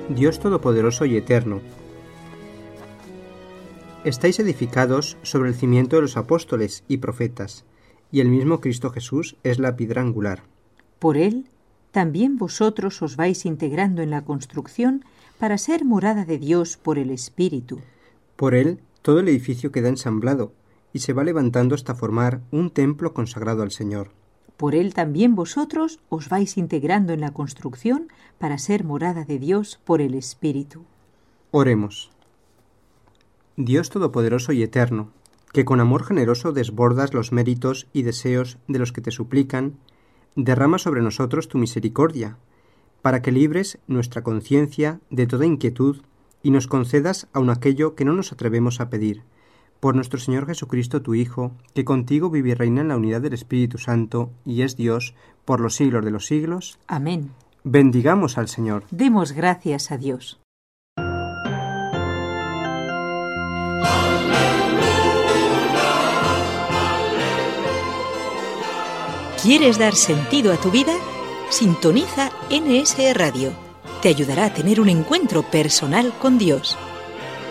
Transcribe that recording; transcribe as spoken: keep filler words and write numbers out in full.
Dios Todopoderoso y Eterno, estáis edificados sobre el cimiento de los apóstoles y profetas, y el mismo Cristo Jesús es la piedra angular. Por él, también vosotros os vais integrando en la construcción para ser morada de Dios por el Espíritu. Por él, todo el edificio queda ensamblado, y se va levantando hasta formar un templo consagrado al Señor. Por él también vosotros os vais integrando en la construcción para ser morada de Dios por el Espíritu. Oremos. Dios Todopoderoso y Eterno, que con amor generoso desbordas los méritos y deseos de los que te suplican, derrama sobre nosotros tu misericordia, para que libres nuestra conciencia de toda inquietud y nos concedas aun aquello que no nos atrevemos a pedir. Por nuestro Señor Jesucristo, tu Hijo, que contigo vive y reina en la unidad del Espíritu Santo, y es Dios, por los siglos de los siglos. Amén. Bendigamos al Señor. Demos gracias a Dios. ¿Quieres dar sentido a tu vida? Sintoniza N S Radio. Te ayudará a tener un encuentro personal con Dios.